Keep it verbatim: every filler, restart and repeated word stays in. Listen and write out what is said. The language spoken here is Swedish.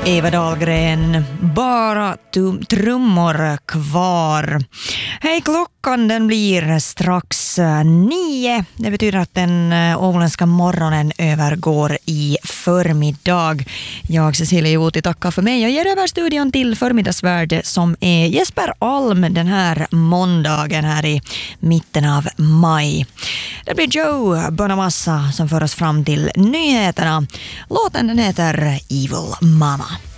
Eva Dahlgren, bara tum- trummor kvar. Hej, klockan den blir strax nio. Det betyder att den åländska morgonen övergår i förmiddag. Jag, Cecilia Joti, tackar för mig och ger över studion till förmiddagsvärd som är Jesper Alm den här måndagen här i mitten av maj. Det blir Joe Bonamassa som för oss fram till nyheterna. Låten den heter Evil Mama.